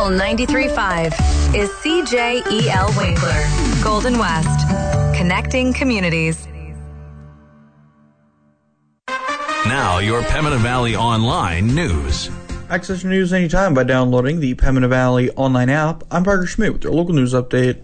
Eagle 93.5 is CJEL Winkler, Golden West, connecting communities. Now, your Pembina Valley Online news. Access your news anytime by downloading the Pembina Valley Online app. I'm Parker Schmidt with your local news update.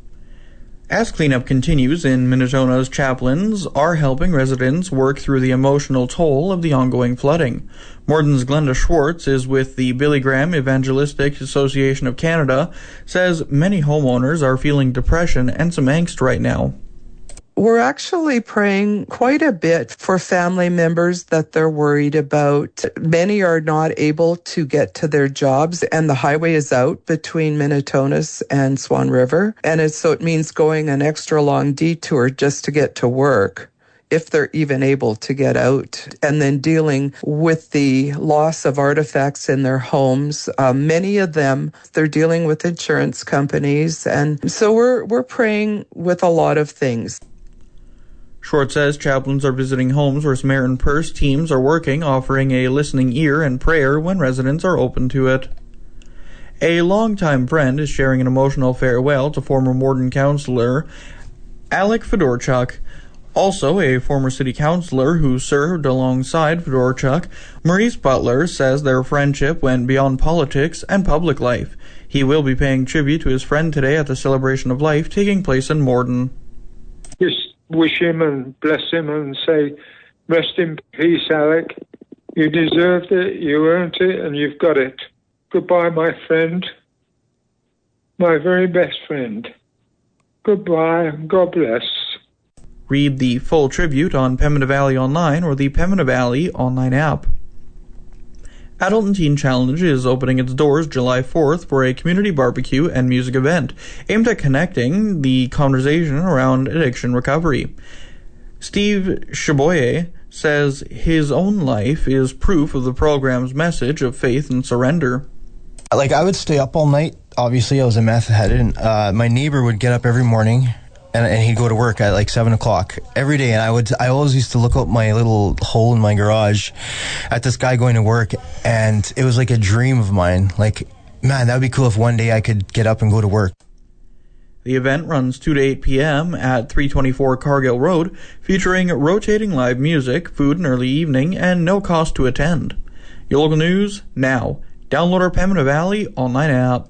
As cleanup continues in Minnetonka's, chaplains are helping residents work through the emotional toll of the ongoing flooding. Morden's Glenda Schwartz is with the Billy Graham Evangelistic Association of Canada, says many homeowners are feeling depression and some angst right now. We're actually praying quite a bit for family members that they're worried about. Many are not able to get to their jobs, and the highway is out between Minnetonka's and Swan River. And so it means going an extra long detour just to get to work, if they're even able to get out, and then dealing with the loss of artifacts in their homes. Many of them, they're dealing with insurance companies. And so we're praying with a lot of things. Schwartz says chaplains are visiting homes where Samaritan Purse teams are working, offering a listening ear and prayer when residents are open to it. A longtime friend is sharing an emotional farewell to former Morden councillor Alec Fedorchuk. Also, a former city councillor who served alongside Fedorchuk, Maurice Butler, says their friendship went beyond politics and public life. He will be paying tribute to his friend today at the Celebration of Life taking place in Morden. Just wish him and bless him and say, rest in peace, Alec. You deserved it, you earned it, and you've got it. Goodbye, my friend. My very best friend. Goodbye, and God bless. Read the full tribute on Pembina Valley Online or the Pembina Valley Online app. Adult and Teen Challenge is opening its doors July 4th for a community barbecue and music event aimed at connecting the conversation around addiction recovery. Steve Chaboyer says his own life is proof of the program's message of faith and surrender. I would stay up all night. Obviously, I was a meth head, and my neighbor would get up every morning, and he'd go to work at 7 o'clock every day. And I always used to look out my little hole in my garage at this guy going to work, and it was like a dream of mine. Man, that would be cool if one day I could get up and go to work. The event runs 2 to 8 p.m. at 324 Cargill Road, featuring rotating live music, food in early evening, and no cost to attend. Your local news now. Download our Pembina Valley Online app.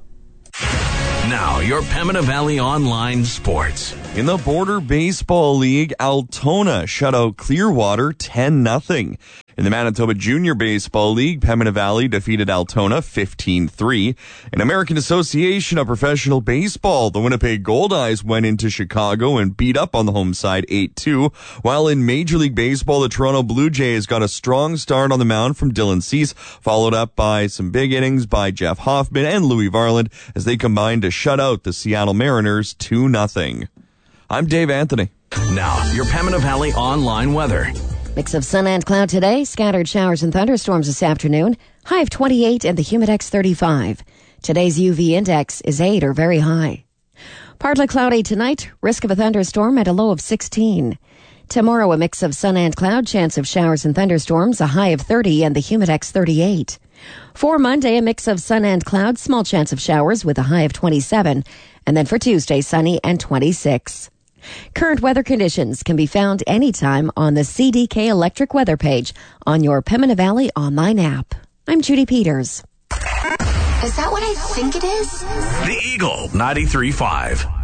Now, your Pembina Valley Online sports. In the Border Baseball League, Altona shut out Clearwater 10-0. In the Manitoba Junior Baseball League, Pembina Valley defeated Altona 15-3. In American Association of Professional Baseball, the Winnipeg Goldeyes went into Chicago and beat up on the home side 8-2. While in Major League Baseball, the Toronto Blue Jays got a strong start on the mound from Dylan Cease, followed up by some big innings by Jeff Hoffman and Louis Varland as they combined to shut out the Seattle Mariners 2-0. I'm Dave Anthony. Now, your Pembina Valley Online weather. Mix of sun and cloud today, scattered showers and thunderstorms this afternoon, high of 28 and the Humidex 35. Today's UV index is 8 or very high. Partly cloudy tonight, risk of a thunderstorm at a low of 16. Tomorrow, a mix of sun and cloud, chance of showers and thunderstorms, a high of 30 and the Humidex 38. For Monday, a mix of sun and cloud, small chance of showers with a high of 27. And then for Tuesday, sunny and 26. Current weather conditions can be found anytime on the CDK Electric Weather page on your Pembina Valley Online app. I'm Judy Peters. Is that what I think it is? The Eagle 93.5.